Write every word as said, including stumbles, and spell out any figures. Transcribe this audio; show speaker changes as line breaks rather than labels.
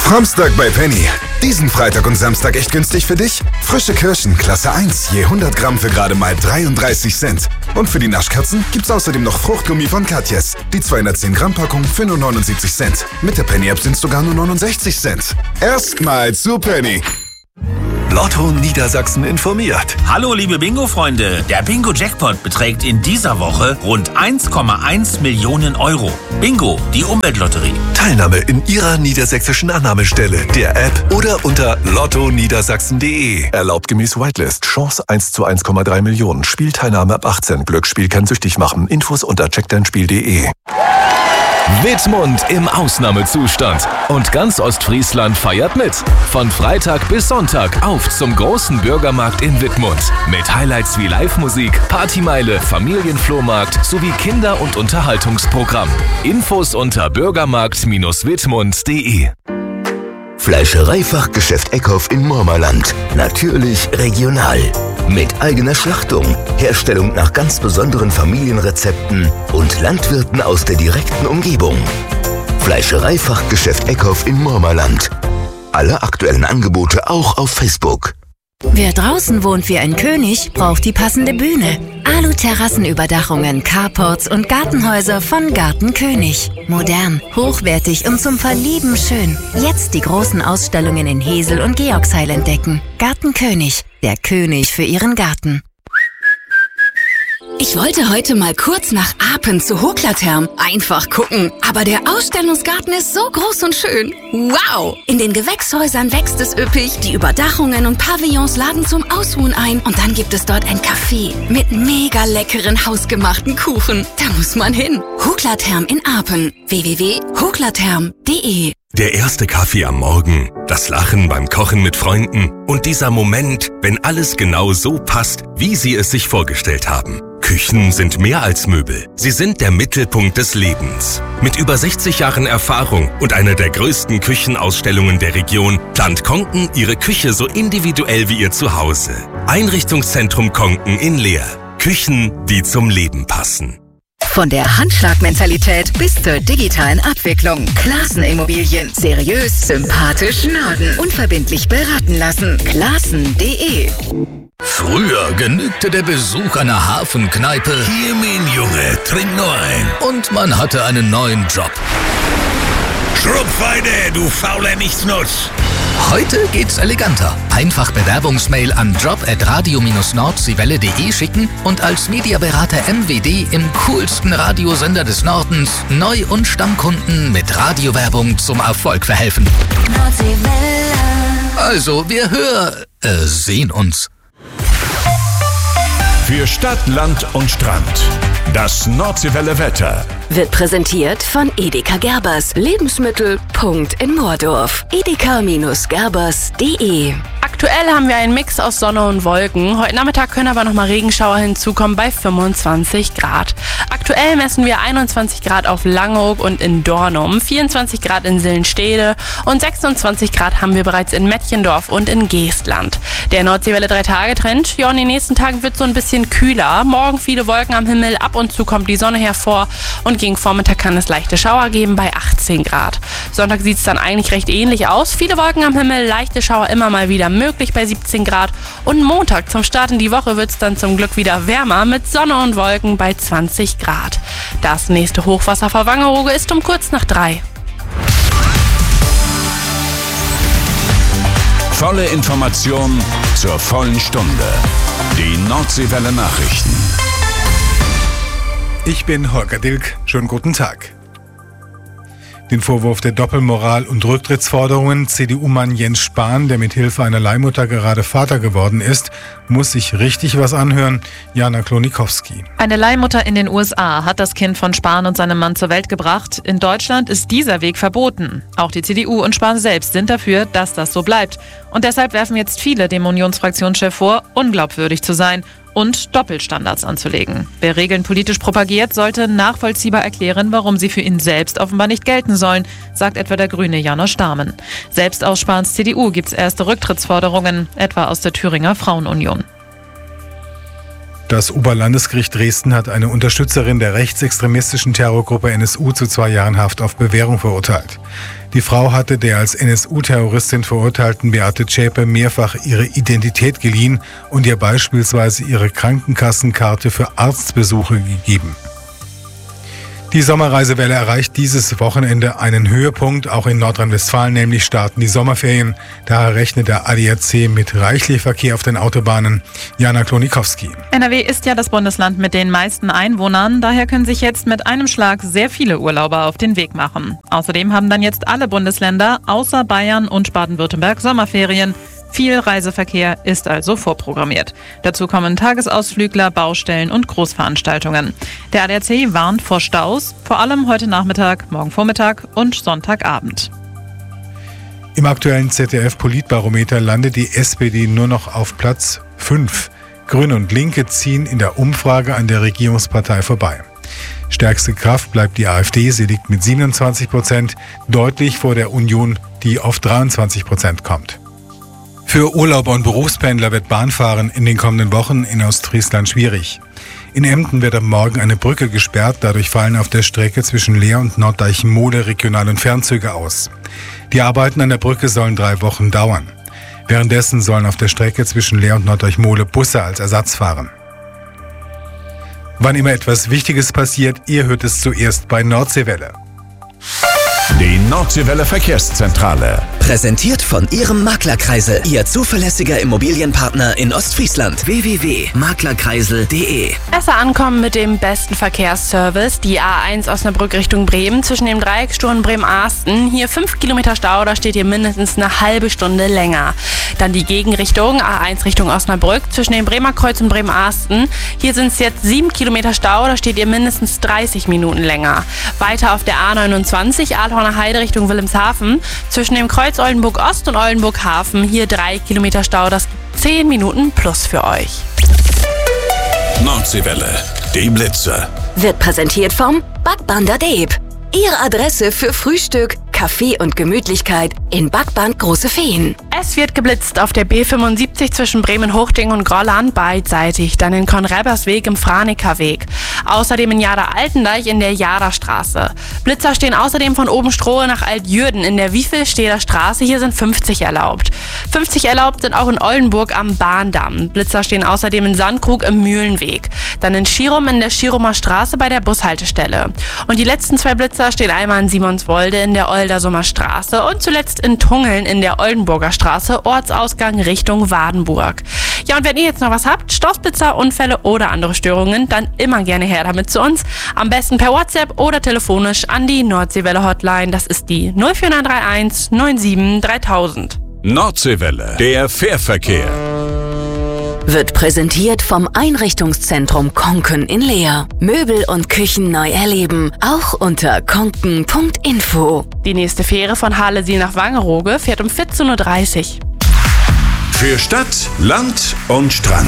Samstag bei Penny. Diesen Freitag und Samstag echt günstig für dich? Frische Kirschen, Klasse eins, je hundert Gramm für gerade mal dreiunddreißig Cent. Und für die Naschkatzen gibt's außerdem noch Fruchtgummi von Katjes. Die zweihundertzehn Gramm Packung für nur neunundsiebzig Cent. Mit der Penny-App sind's sogar nur neunundsechzig Cent. Erstmal zu Penny.
Lotto Niedersachsen informiert.
Hallo liebe Bingo-Freunde, der Bingo-Jackpot beträgt in dieser Woche rund eins Komma eins Millionen Euro. Bingo, die Umweltlotterie.
Teilnahme in Ihrer niedersächsischen Annahmestelle, der App oder unter lotto niedersachsen punkt de. Erlaubt gemäß Whitelist. Chance eins zu eins Komma drei Millionen. Spielteilnahme ab achtzehn. Glücksspiel kann süchtig machen. Infos unter check dein spiel punkt de.
Wittmund im Ausnahmezustand. Und ganz Ostfriesland feiert mit. Von Freitag bis Sonntag auf zum großen Bürgermarkt in Wittmund. Mit Highlights wie Live-Musik, Partymeile, Familienflohmarkt sowie Kinder- und Unterhaltungsprogramm. Infos unter bürgermarkt Bindestrich wittmund punkt de.
Fleischereifachgeschäft Eckhoff in Mormerland. Natürlich regional. Mit eigener Schlachtung, Herstellung nach ganz besonderen Familienrezepten und Landwirten aus der direkten Umgebung. Fleischereifachgeschäft Eckhoff in Mormerland. Alle aktuellen Angebote auch auf Facebook.
Wer draußen wohnt wie ein König, braucht die passende Bühne. Alu-Terrassenüberdachungen, Carports und Gartenhäuser von Garten König. Modern, hochwertig und zum Verlieben schön. Jetzt die großen Ausstellungen in Hesel und Georgsheil entdecken. Garten König, der König für Ihren Garten.
Ich wollte heute mal kurz nach Apen zu Hoklatherm. Einfach gucken. Aber der Ausstellungsgarten ist so groß und schön. Wow! In den Gewächshäusern wächst es üppig. Die Überdachungen und Pavillons laden zum Ausruhen ein. Und dann gibt es dort ein Café mit mega leckeren hausgemachten Kuchen. Da muss man hin. Hoklatherm in Apen. w w w punkt hoklatherm punkt de.
Der erste Kaffee am Morgen, das Lachen beim Kochen mit Freunden und dieser Moment, wenn alles genau so passt, wie Sie es sich vorgestellt haben. Küchen sind mehr als Möbel. Sie sind der Mittelpunkt des Lebens. Mit über sechzig Jahren Erfahrung und einer der größten Küchenausstellungen der Region plant Konken Ihre Küche so individuell wie Ihr Zuhause. Einrichtungszentrum Konken in Leer. Küchen, die zum Leben passen.
Von der Handschlagmentalität bis zur digitalen Abwicklung. Klassen Immobilien. Seriös, sympathisch, Norden. Unverbindlich beraten lassen. Klassen punkt de.
Früher genügte der Besuch einer Hafenkneipe. Hier, mein Junge, trink nur ein. Und man hatte einen neuen Job.
Schrupfweide, du fauler Nichtsnutz.
Heute geht's eleganter. Einfach Bewerbungsmail an job at radio Bindestrich nordseewelle punkt de schicken und als Mediaberater M W D im coolsten Radiosender des Nordens Neu- und Stammkunden mit Radiowerbung zum Erfolg verhelfen. Also, wir hör... äh, sehen uns.
Für Stadt, Land und Strand. Das Nordseewelle Wetter.
Wird präsentiert von Edeka Gerbers. Lebensmittel. Punkt in Moordorf. edeka Gerbers punkt de.
Aktuell haben wir einen Mix aus Sonne und Wolken. Heute Nachmittag können aber nochmal Regenschauer hinzukommen bei fünfundzwanzig Grad. Aktuell messen wir einundzwanzig Grad auf Langeoog und in Dornum, vierundzwanzig Grad in Sillenstede und sechsundzwanzig Grad haben wir bereits in Mettjendorf und in Geestland. Der Nordseewelle drei Tage Trend, ja, in den nächsten Tagen wird so ein bisschen kühler. Morgen viele Wolken am Himmel, ab und zu kommt die Sonne hervor und gegen Vormittag kann es leichte Schauer geben bei achtzehn Grad. Sonntag sieht es dann eigentlich recht ähnlich aus. Viele Wolken am Himmel, leichte Schauer immer mal wieder möglich bei siebzehn Grad. Und Montag zum Start in die Woche wird es dann zum Glück wieder wärmer mit Sonne und Wolken bei zwanzig Grad. Das nächste Hochwasser vor Wangerooge ist um kurz nach drei.
Volle Information zur vollen Stunde. Die Nordseewelle Nachrichten.
Ich bin Holger Dilk. Schönen guten Tag. Den Vorwurf der Doppelmoral und Rücktrittsforderungen C D U-Mann Jens Spahn, der mit Hilfe einer Leihmutter gerade Vater geworden ist, muss sich richtig was anhören. Jana Klonikowski.
Eine Leihmutter in den U S A hat das Kind von Spahn und seinem Mann zur Welt gebracht. In Deutschland ist dieser Weg verboten. Auch die C D U und Spahn selbst sind dafür, dass das so bleibt. Und deshalb werfen jetzt viele dem Unionsfraktionschef vor, unglaubwürdig zu sein und Doppelstandards anzulegen. Wer Regeln politisch propagiert, sollte nachvollziehbar erklären, warum sie für ihn selbst offenbar nicht gelten sollen, sagt etwa der Grüne Janosch Stamen. Selbst aus Spahns C D U gibt es erste Rücktrittsforderungen, etwa aus der Thüringer Frauenunion.
Das Oberlandesgericht Dresden hat eine Unterstützerin der rechtsextremistischen Terrorgruppe N S U zu zwei Jahren Haft auf Bewährung verurteilt. Die Frau hatte der als N S U-Terroristin verurteilten Beate Zschäpe mehrfach ihre Identität geliehen und ihr beispielsweise ihre Krankenkassenkarte für Arztbesuche gegeben. Die Sommerreisewelle erreicht dieses Wochenende einen Höhepunkt, auch in Nordrhein-Westfalen, nämlich starten die Sommerferien. Daher rechnet der A D A C mit reichlich Verkehr auf den Autobahnen. Jana Klonikowski.
N R W ist ja das Bundesland mit den meisten Einwohnern, daher können sich jetzt mit einem Schlag sehr viele Urlauber auf den Weg machen. Außerdem haben dann jetzt alle Bundesländer außer Bayern und Baden-Württemberg Sommerferien. Viel Reiseverkehr ist also vorprogrammiert. Dazu kommen Tagesausflügler, Baustellen und Großveranstaltungen. Der A D A C warnt vor Staus, vor allem heute Nachmittag, morgen Vormittag und Sonntagabend.
Im aktuellen Z D F-Politbarometer landet die S P D nur noch auf Platz fünf. Grüne und Linke ziehen in der Umfrage an der Regierungspartei vorbei. Stärkste Kraft bleibt die AfD, sie liegt mit siebenundzwanzig Prozent, deutlich vor der Union, die auf dreiundzwanzig Prozent kommt. Für Urlauber und Berufspendler wird Bahnfahren in den kommenden Wochen in Ostfriesland schwierig. In Emden wird am Morgen eine Brücke gesperrt, dadurch fallen auf der Strecke zwischen Leer und Norddeich-Mole Regional- und Fernzüge aus. Die Arbeiten an der Brücke sollen drei Wochen dauern. Währenddessen sollen auf der Strecke zwischen Leer und Norddeich-Mole Busse als Ersatz fahren. Wann immer etwas Wichtiges passiert, ihr hört es zuerst bei Nordseewelle.
Die Nordseewelle Verkehrszentrale.
Präsentiert von Ihrem Maklerkreisel, Ihr zuverlässiger Immobilienpartner in Ostfriesland. w w w punkt maklerkreisel punkt de.
Besser ankommen mit dem besten Verkehrsservice. Die A eins Osnabrück Richtung Bremen zwischen dem Dreiecksturm Bremen-Arsten. Hier fünf Kilometer Stau, da steht ihr mindestens eine halbe Stunde länger. Dann die Gegenrichtung, A eins Richtung Osnabrück zwischen dem Bremer Kreuz und Bremen-Arsten. Hier sind es jetzt sieben Kilometer Stau, da steht ihr mindestens dreißig Minuten länger. Weiter auf der A neunundzwanzig, Aalhorner Heide Richtung Wilhelmshaven. Zwischen dem Kreuz Oldenburg Ost und Oldenburg Hafen. Hier drei Kilometer Stau, das gibt zehn Minuten plus für euch.
Nordseewelle, die Blitze.
Wird präsentiert vom Backbander Deep. Ihre Adresse für Frühstück, Kaffee und Gemütlichkeit in Backband Große Feen.
Es wird geblitzt auf der B fünfundsiebzig zwischen Bremen-Hochding und Grolland beidseitig, dann in Konrebersweg im Franekerweg. Außerdem in Jada-Altendeich in der Jada-Straße. Blitzer stehen außerdem von Obenstrohe nach Altjürden in der Wiefelsteder Straße. Hier sind fünfzig erlaubt. fünfzig erlaubt sind auch in Oldenburg am Bahndamm. Blitzer stehen außerdem in Sandkrug im Mühlenweg. Dann in Schirum in der Schirumer Straße bei der Bushaltestelle. Und die letzten zwei Blitzer stehen einmal in Simonswolde in der Oldersumer Straße und zuletzt in Tungeln in der Oldenburger Straße, Ortsausgang Richtung Wadenburg. Ja, und wenn ihr jetzt noch was habt, Stoßblitzer, Unfälle oder andere Störungen, dann immer gerne her damit zu uns. Am besten per WhatsApp oder telefonisch an die Nordseewelle Hotline. Das ist die null vier neun drei eins neun sieben dreitausend.
Nordseewelle, der Fährverkehr.
Wird präsentiert vom Einrichtungszentrum Konken in Leer. Möbel und Küchen neu erleben, auch unter konken punkt info.
Die nächste Fähre von Halesee nach Wangerooge fährt um vierzehn Uhr dreißig.
Für Stadt, Land und Strand.